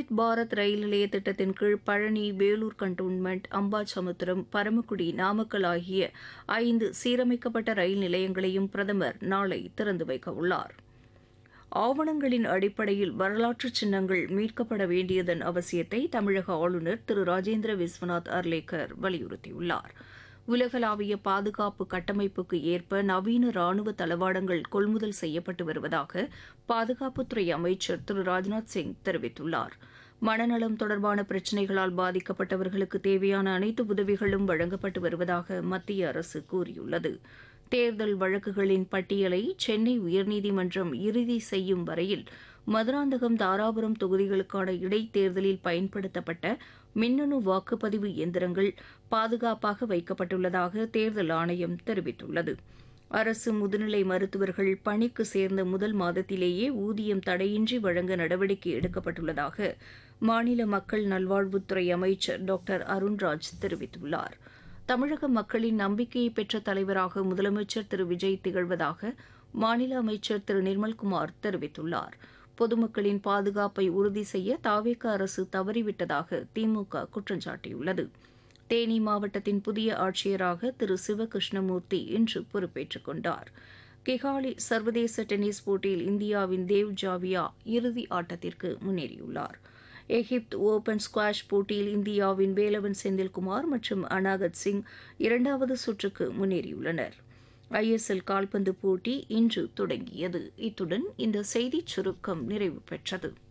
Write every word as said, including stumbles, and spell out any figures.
அம்ரித் பாரத் ரயில் நிலைய திட்டத்தின் கீழ் பழனி, வேலூர் கண்டோன்மெண்ட், அம்பாசமுத்திரம், பரமக்குடி, நாமக்கல் ஆகிய ஐந்து சீரமைக்கப்பட்ட ரயில் நிலையங்களையும் பிரதமர் நாளை திறந்து வைக்க உள்ளார். ஆவணங்களின் அடிப்படையில் வரலாற்று சின்னங்கள் மீட்கப்பட வேண்டியதன் அவசியத்தை தமிழக ஆளுநர் திரு ராஜேந்திர விஸ்வநாத் அர்லேக்கர் வலியுறுத்தியுள்ளார். உலகளாவிய பாதுகாப்பு கட்டமைப்புக்கு ஏற்ப நவீன ராணுவ தளவாடங்கள் கொள்முதல் செய்யப்பட்டு வருவதாக பாதுகாப்புத்துறை அமைச்சர் திரு ராஜ்நாத் சிங் தெரிவித்துள்ளார். மனநலம் தொடர்பான பிரச்சினைகளால் பாதிக்கப்பட்டவர்களுக்கு தேவையான அனைத்து உதவிகளும் வழங்கப்பட்டு வருவதாக மத்திய அரசு கூறியுள்ளது. தேர்தல் வழக்குகளின் பட்டியலை சென்னை உயர்நீதிமன்றம் இறுதி செய்யும் வரையில் மதுராந்தகம், தாராபுரம் தொகுதிகளுக்கான இடைத்தேர்தலில் பயன்படுத்தப்பட்ட மின்னணு வாக்குப்பதிவு இயந்திரங்கள் பாதுகாப்பாக வைக்கப்பட்டுள்ளதாக தேர்தல் ஆணையம் தெரிவித்துள்ளது. அரசு முதுநிலை மருத்துவர்கள் பணிக்கு சேர்ந்த முதல் மாதத்திலேயே ஊதியம் தடையின்றி வழங்க நடவடிக்கை எடுக்கப்பட்டுள்ளதாக மாநில மக்கள் நல்வாழ்வுத்துறை அமைச்சர் டாக்டர் அருண்ராஜ் தெரிவித்துள்ளார். தமிழக மக்களின் நம்பிக்கையை பெற்ற தலைவராக முதலமைச்சர் திரு விஜய் திகழ்வதாக மாநில அமைச்சர் திரு நிர்மல்குமார் தெரிவித்துள்ளார். பொதுமக்களின் பாதுகாப்பை உறுதி செய்ய தாவேக அரசு தவறிவிட்டதாக திமுக குற்றம் சாட்டியுள்ளது. தேனி மாவட்டத்தின் புதிய ஆட்சியராக திரு சிவகிருஷ்ணமூர்த்தி இன்று பொறுப்பேற்றுக் கொண்டார். கிகாலி சர்வதேச டென்னிஸ் போட்டியில் இந்தியாவின் தேவ் ஜாவியா இறுதி ஆட்டத்திற்கு முன்னேறியுள்ளார். எகிப்து ஓபன் ஸ்குவாஷ் போட்டியில் இந்தியாவின் வேலவன் செந்தில்குமார் மற்றும் அனாகத் சிங் இரண்டாவது சுற்றுக்கு முன்னேறியுள்ளனர். ஐ எஸ் எல் கால்பந்து போட்டி இன்று தொடங்கியது. இத்துடன் இந்த செய்திச் சுருக்கம் நிறைவு பெற்றது.